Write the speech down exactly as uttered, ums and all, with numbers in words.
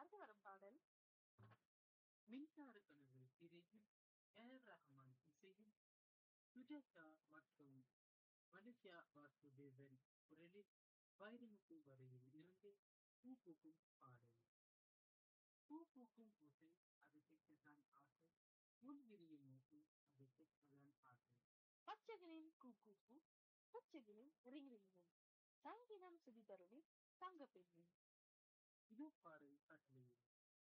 அடுத்து வரும் பாடல் மின்சார கனவு திரையில் ஏர் ரஹ்மான் இசையில் சுஜாதா மற்றும் மலேசியா வாசுதேவன் குரலில் வைரமுத்து வரையில் இருந்து பூ பூக்கும் பாடல். பூ பூக்கும் ஓசை அதை கேட்கத்தான் ஆசை. முன் விரியும் ஓசை அதை கேட்கத்தான் ஆசை. பச்சைகளின் கூ கூ கூ பச்சைகளின் ரிங் ரிங் ரிங் சங்கீதம் சுதி தருணி தங்க பெண்ணே. இது பாடல் கட்டளையில்